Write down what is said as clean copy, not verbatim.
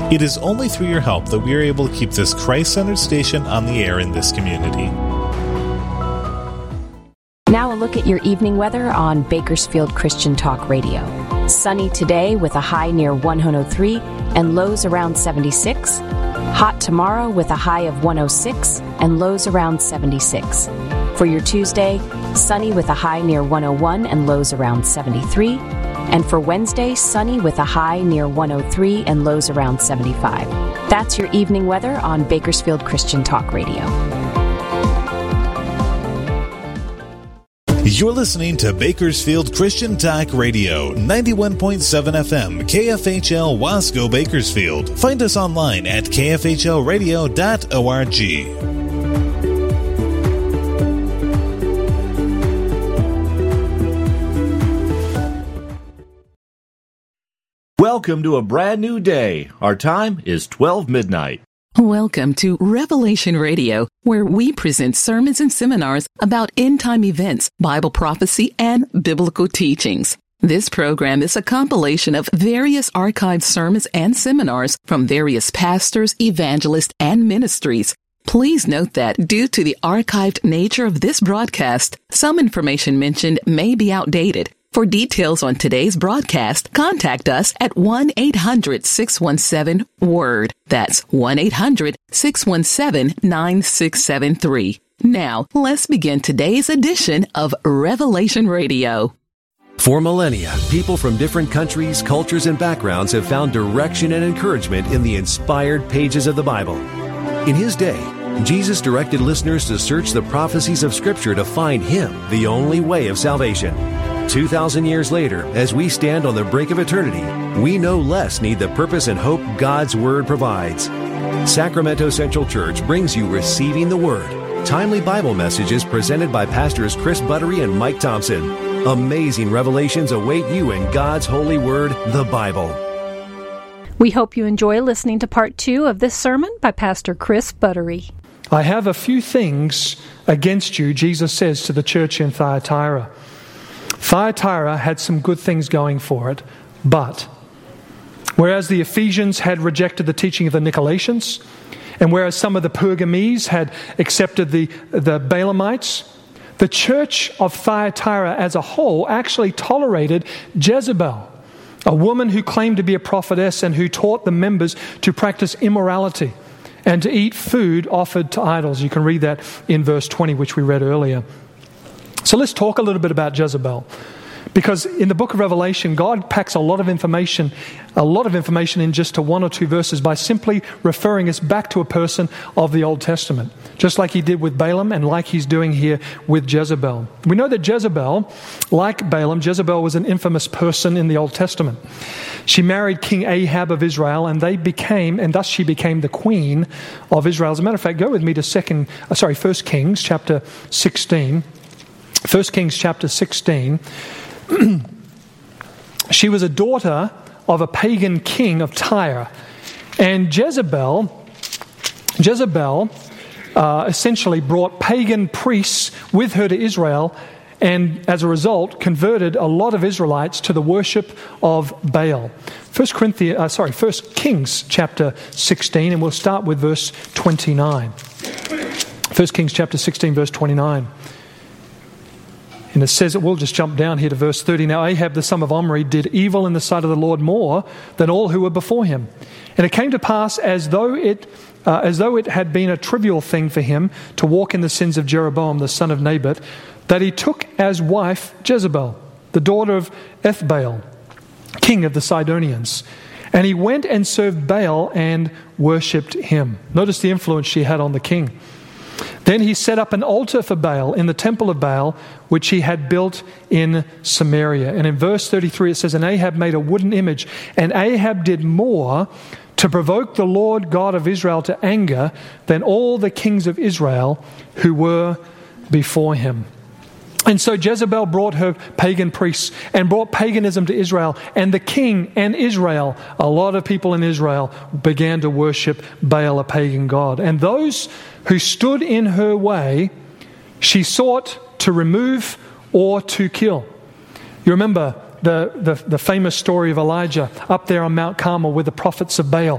It is only through your help that we are able to keep this Christ-centered station on the air in this community. Now a look at your evening weather on Bakersfield Christian Talk Radio. Sunny today with a high near 103 and lows around 76. Hot tomorrow with a high of 106 and lows around 76. For your Tuesday, sunny with a high near 101 and lows around 73. And for Wednesday, sunny with a high near 103 and lows around 75. That's your evening weather on Bakersfield Christian Talk Radio. You're listening to Bakersfield Christian Talk Radio, 91.7 FM, KFHL Wasco, Bakersfield. Find us online at kfhlradio.org. Welcome to a brand new day. Our time is 12 midnight. Welcome to Revelation Radio, where we present sermons and seminars about end-time events, Bible prophecy, and biblical teachings. This program is a compilation of various archived sermons and seminars from various pastors, evangelists, and ministries. Please note that due to the archived nature of this broadcast, some information mentioned may be outdated. For details on today's broadcast, contact us at 1-800-617-WORD. That's 1-800-617-9673. Now, let's begin today's edition of Revelation Radio. For millennia, people from different countries, cultures, and backgrounds have found direction and encouragement in the inspired pages of the Bible. In his day, Jesus directed listeners to search the prophecies of Scripture to find Him, the only way of salvation. 2,000 years later, as we stand on the brink of eternity, we no less need the purpose and hope God's Word provides. Sacramento Central Church brings you Receiving the Word, timely Bible messages presented by Pastors Chris Buttery and Mike Thompson. Amazing revelations await you in God's holy Word, the Bible. We hope you enjoy listening to part 2 of this sermon by Pastor Chris Buttery. I have a few things against you, Jesus says to the church in Thyatira. Thyatira had some good things going for it, but whereas the Ephesians had rejected the teaching of the Nicolaitans, and whereas some of the Pergamese had accepted the Balaamites, the church of Thyatira as a whole actually tolerated Jezebel, a woman who claimed to be a prophetess and who taught the members to practice immorality and to eat food offered to idols. You can read that in verse 20, which we read earlier. So let's talk a little bit about Jezebel. Because in the book of Revelation, God packs a lot of information in just to 1 or 2 verses by simply referring us back to a person of the Old Testament. Just like he did with Balaam and like he's doing here with Jezebel. We know that Jezebel, like Balaam, Jezebel was an infamous person in the Old Testament. She married King Ahab of Israel and thus she became the queen of Israel. As a matter of fact, go with me to 1 Kings chapter 16. 1 Kings chapter 16. She was a daughter of a pagan king of Tyre. And Jezebel essentially brought pagan priests with her to Israel, and as a result converted a lot of Israelites to the worship of Baal. 1 Kings chapter 16, and we'll start with verse 29. 1 Kings chapter 16, verse 29. And it says, we'll just jump down here to verse 30. Now Ahab the son of Omri did evil in the sight of the Lord more than all who were before him. And it came to pass as though it had been a trivial thing for him to walk in the sins of Jeroboam the son of Nebat, that he took as wife Jezebel, the daughter of Ethbaal, king of the Sidonians. And he went and served Baal and worshipped him. Notice the influence she had on the king. Then he set up an altar for Baal in the temple of Baal, which he had built in Samaria. And in verse 33 it says, and Ahab made a wooden image, and Ahab did more to provoke the Lord God of Israel to anger than all the kings of Israel who were before him. And so Jezebel brought her pagan priests and brought paganism to Israel. And the king and Israel, a lot of people in Israel, began to worship Baal, a pagan god. And those who stood in her way, she sought to remove or to kill. You remember the famous story of Elijah up there on Mount Carmel with the prophets of Baal.